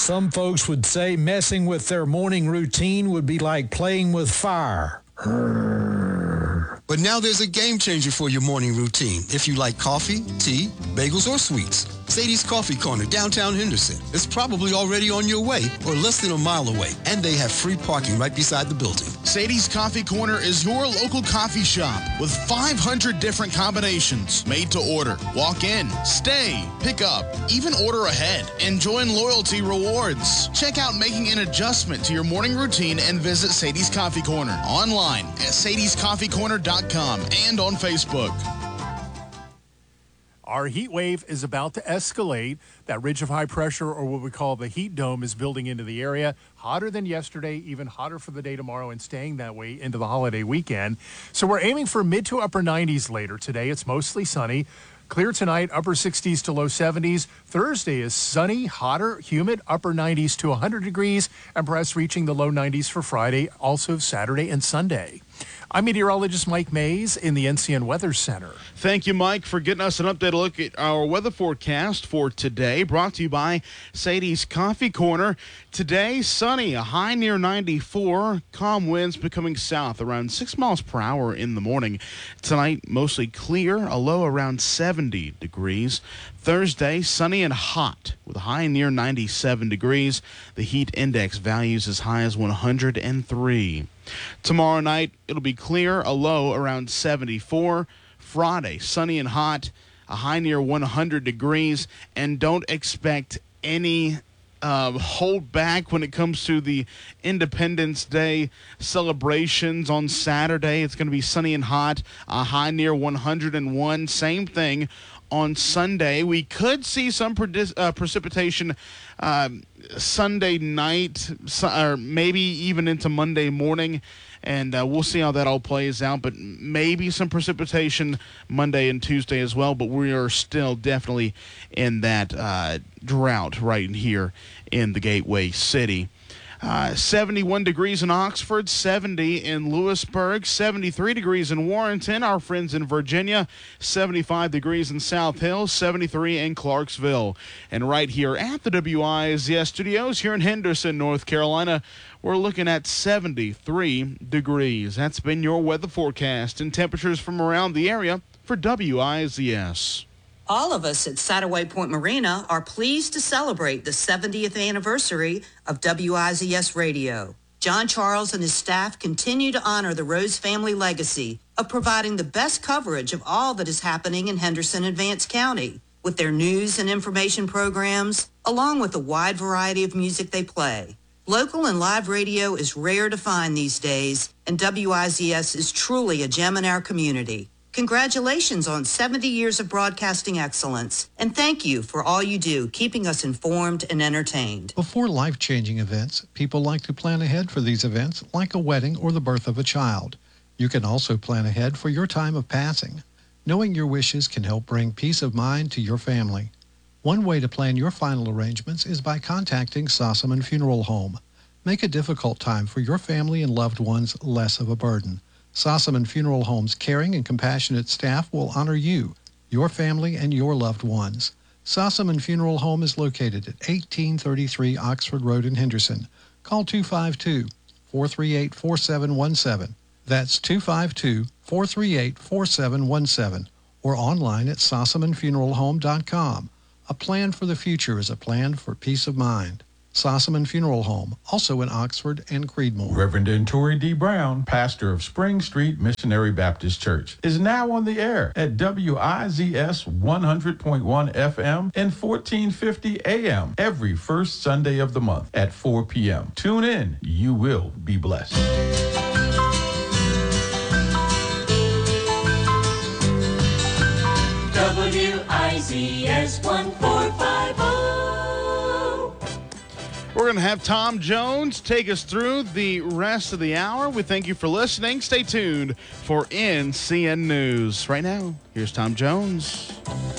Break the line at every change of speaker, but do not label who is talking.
Some folks would say messing with their morning routine would be like playing with fire.
But now there's a game changer for your morning routine. If you like coffee, tea, bagels, or sweets, Sadie's Coffee Corner, downtown Henderson. It's probably already on your way or less than a mile away, and they have free parking right beside the building.
Sadie's Coffee Corner is your local coffee shop with 500 different combinations made to order. Walk in, stay, pick up, even order ahead, and join loyalty rewards. Check out making an adjustment to your morning routine and visit Sadie's Coffee Corner online at sadiescoffeecorner.com and on Facebook.
Our heat wave is about to escalate. That ridge of high pressure, or what we call the heat dome, is building into the area. Hotter than yesterday, even hotter for the day tomorrow, and staying that way into the holiday weekend. So we're aiming for mid to upper 90s later today. It's mostly sunny. Clear tonight, upper 60s to low 70s. Thursday is sunny, hotter, humid, upper 90s to 100 degrees, and perhaps reaching the low 90s for Friday, also Saturday and Sunday. I'm meteorologist Mike Mays in the NCN Weather Center.
Thank you, Mike, for getting us an updated look at our weather forecast for today, brought to you by Sadie's Coffee Corner. Today, sunny, a high near 94, calm winds becoming south around 6 miles per hour in the morning. Tonight, mostly clear, a low around 70 degrees. Thursday, sunny and hot with a high near 97 degrees. The heat index values as high as 103. Tomorrow night, it'll be clear, a low around 74. Friday, sunny and hot, a high near 100 degrees. And don't expect any hold back when it comes to the Independence Day celebrations on Saturday. It's going to be sunny and hot, a high near 101. Same thing on Sunday. We could see some precipitation Sunday night, or maybe even into Monday morning, and we'll see how that all plays out. But maybe some precipitation Monday and Tuesday as well, but we are still definitely in that drought right here in the Gateway City. 71 degrees in Oxford, 70 in Lewisburg, 73 degrees in Warrenton, our friends in Virginia, 75 degrees in South Hill, 73 in Clarksville. And right here at the WIZS studios here in Henderson, North Carolina, we're looking at 73 degrees. That's been your weather forecast and temperatures from around the area for WIZS.
All of us at Sattaway Point Marina are pleased to celebrate the 70th anniversary of WIZS Radio. John Charles and his staff continue to honor the Rose family legacy of providing the best coverage of all that is happening in Henderson and Vance County with their news and information programs, along with the wide variety of music they play. Local and live radio is rare to find these days, and WIZS is truly a gem in our community. Congratulations on 70 years of broadcasting excellence, and thank you for all you do, keeping us informed and entertained.
Before life-changing events, people like to plan ahead for these events, like a wedding or the birth of a child. You can also plan ahead for your time of passing. Knowing your wishes can help bring peace of mind to your family. One way to plan your final arrangements is by contacting Sossaman Funeral Home. Make a difficult time for your family and loved ones less of a burden. Sossaman Funeral Home's caring and compassionate staff will honor you, your family, and your loved ones. Sossaman Funeral Home is located at 1833 Oxford Road in Henderson. Call 252-438-4717. That's 252-438-4717. Or online at sossamanfuneralhome.com. A plan for the future is a plan for peace of mind. Sossaman Funeral Home, also in Oxford and Creedmoor.
Reverend Torrey D. Brown, pastor of Spring Street Missionary Baptist Church, is now on the air at WIZS 100.1 FM and 1450 AM every first Sunday of the month at 4 p.m. Tune in. You will be blessed.
WIZS 1450.
We're going to have Tom Jones take us through the rest of the hour. We thank you for listening. Stay tuned for NCN News. Right now, here's Tom Jones.